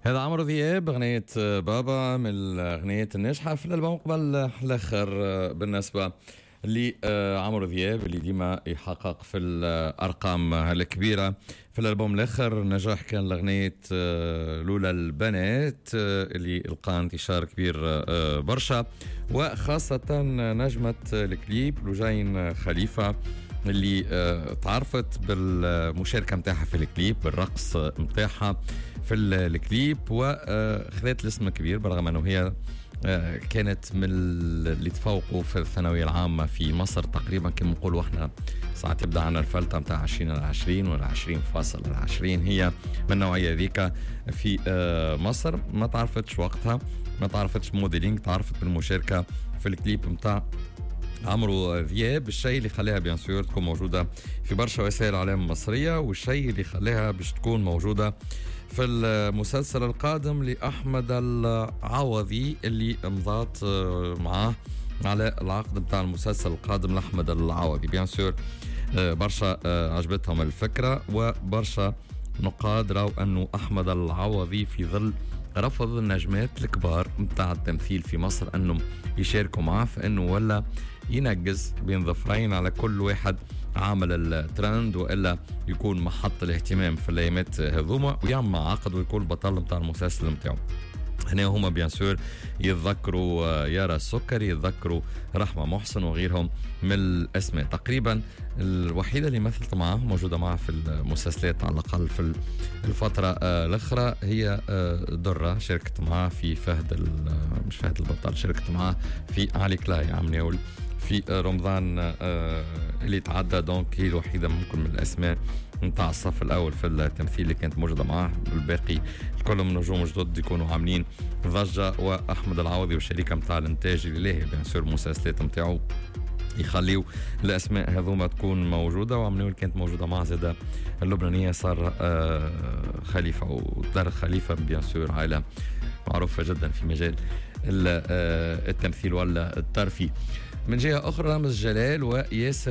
هذا عمرو دياب أغنية بابا من الأغنيات الناجحة في الألبوم قبل الآخر. بالنسبة لعمرو دياب اللي ديما يحقق في الأرقام الكبيرة، في الألبوم الآخر نجاح كان لأغنية لولا البنات اللي لقى انتشار كبير برشا، وخاصة نجمة الكليب لوجين خليفة اللي تعرفت بالمشاركة متاعها في الكليب، بالرقص متاعها في الكليب، وخذت الاسم كبير برغم أنه هي كانت من اللي تفوقوا في الثانوية العامة في مصر تقريبا. كما نقولوا احنا ساعات يبدأ عنا الفلتة متاع 20/20 ولا 20.20، هي من النوعية ذيك في مصر. ما تعرفتش وقتها، ما تعرفتش موديلينج، تعرفت بالمشاركة في الكليب متاع عمرو دياب، الشيء اللي خلاها بيان سور تكون موجودة في برشا وسائل الإعلام المصرية، والشيء اللي خلاها باش تكون موجودة في المسلسل القادم لأحمد العوضي اللي مضات معاه على العقد بتاع المسلسل القادم لأحمد العوضي. بيان سور برشا عجبتهم الفكرة، وبرشا نقاد راو أنه أحمد العوضي في ظل رفض النجمات الكبار متاع التمثيل في مصر أنهم يشاركوا معه، فإنه ولا ينقز بين ظفرين على كل واحد عامل الترند، وإلا يكون محط الاهتمام في الأيامات هذوما ويعمل عقد ويكون البطل متاع المسلسل متاعه. هنا هما بيان سور يتذكروا يارا السكري، يتذكروا رحمة محسن وغيرهم من الأسماء. تقريبا الوحيدة اللي مثلت معاه موجودة معه في المسلسلات على الأقل في الفترة الأخرى هي درة، شاركت معاه في مش فهد البطل، شاركت معاه في علي كلاي عم ناول في رمضان اللي تعدى. دونك هي الوحيدة ممكن من الأسماء نتاع الصف الأول في التمثيل اللي كانت موجودة معاه. الباقي كلهم نجوم جدد يكونوا عاملين ضجة، وأحمد العوضي والشركة متاع الإنتاج اللي لاهي بيان سور المسلسلات متاعه يخليوا الأسماء هذوما تكون موجودة. وعملوا كانت موجودة مع زادة اللبنانية صار خليفة، ودار خليفة بيان سور عائلة معروفة جدا في مجال التمثيل ولا الترفيه. من جهة أخرى رامز جلال وياسر